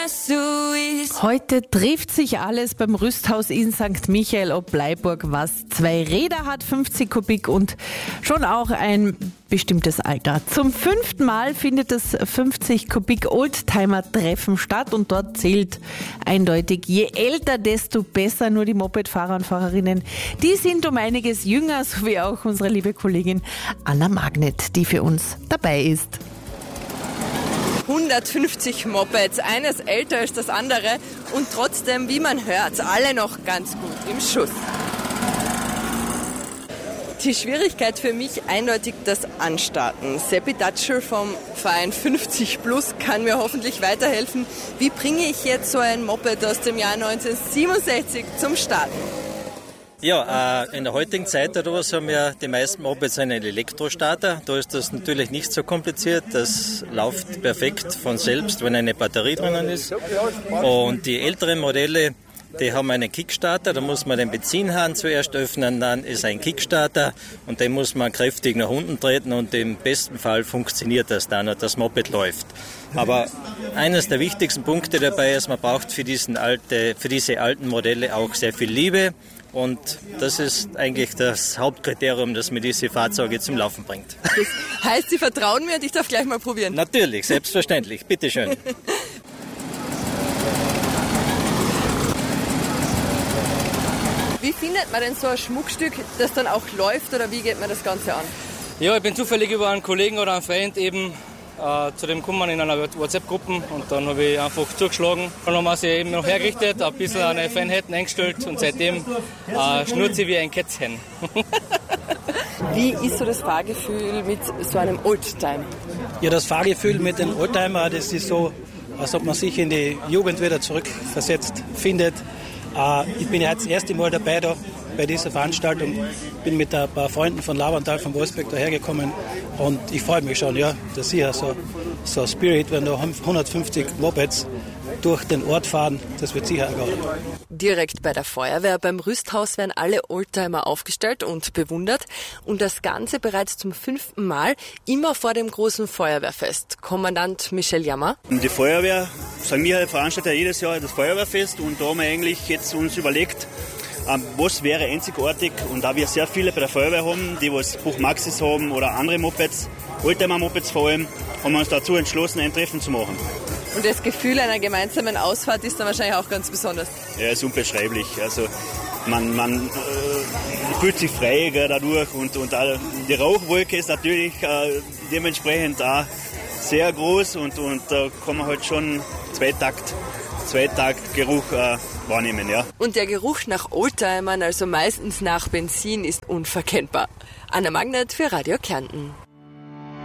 so ist. Heute trifft sich alles beim Rüsthaus in St. Michael ob Bleiburg, was 2 Räder hat, 50 Kubik und schon auch ein bestimmtes Alter. Zum 5. Mal findet das 50 Kubik Oldtimer-Treffen statt und dort zählt eindeutig, je älter, desto besser. Nur die Mopedfahrer und Fahrerinnen, die sind um einiges jünger, so wie auch unsere liebe Kollegin Anna Magnet, die für uns dabei ist. 150 Mopeds, eines älter als das andere und trotzdem, wie man hört, alle noch ganz gut im Schuss. Die Schwierigkeit für mich eindeutig das Anstarten. Seppi Datschel vom Verein 50 Plus kann mir hoffentlich weiterhelfen. Wie bringe ich jetzt so ein Moped aus dem Jahr 1967 zum Starten? Ja, in der heutigen Zeit haben ja die meisten Mopeds einen Elektrostarter. Da ist das natürlich nicht so kompliziert. Das läuft perfekt von selbst, wenn eine Batterie drinnen ist. Und die älteren Modelle, die haben einen Kickstarter. Da muss man den Benzinhahn zuerst öffnen, dann ist ein Kickstarter und den muss man kräftig nach unten treten und im besten Fall funktioniert das dann und das Moped läuft. Aber eines der wichtigsten Punkte dabei ist, man braucht für diese alten Modelle auch sehr viel Liebe. Und das ist eigentlich das Hauptkriterium, das mir diese Fahrzeuge zum Laufen bringt. Das heißt, Sie vertrauen mir und ich darf gleich mal probieren? Natürlich, selbstverständlich. Bitteschön. Wie findet man denn so ein Schmuckstück, das dann auch läuft oder wie geht man das Ganze an? Ja, ich bin zufällig über einen Kollegen oder einen Freund eben zu dem gekommen in einer WhatsApp-Gruppe und dann habe ich einfach zugeschlagen. Dann haben wir sie eben noch hergerichtet, ein bisschen eine Fanhätten eingestellt und seitdem schnurrt sie wie ein Kätzchen. Wie ist so das Fahrgefühl mit so einem Oldtimer? Ja, das Fahrgefühl mit dem Oldtimer, das ist so, als ob man sich in die Jugend wieder zurückversetzt findet. Ich bin ja jetzt das erste Mal dabei da bei dieser Veranstaltung. Bin mit ein paar Freunden von Lavantal, von Wolfsberg dahergekommen und ich freue mich schon, ja, dass hier so ein Spirit, wenn da 150 Mopeds durch den Ort fahren, das wird sicher ergaben. Direkt bei der Feuerwehr beim Rüsthaus werden alle Oldtimer aufgestellt und bewundert und das Ganze bereits zum 5. Mal, immer vor dem großen Feuerwehrfest. Kommandant Michel Jammer. Die Feuerwehr, St. Michael veranstaltet ja jedes Jahr das Feuerwehrfest und da haben wir eigentlich jetzt uns überlegt, was wäre einzigartig und da wir sehr viele bei der Feuerwehr haben, die was Buchmaxis haben oder andere Mopeds, Oldtimer-Mopeds vor allem, haben wir uns dazu entschlossen, ein Treffen zu machen. Und das Gefühl einer gemeinsamen Ausfahrt ist dann wahrscheinlich auch ganz besonders. Ja, ist unbeschreiblich. Also man fühlt sich frei dadurch und die Rauchwolke ist natürlich dementsprechend auch sehr groß und da kann man halt schon Zweitaktgeruch wahrnehmen. Ja. Und der Geruch nach Oldtimern, also meistens nach Benzin, ist unverkennbar. Anna Magnet für Radio Kärnten.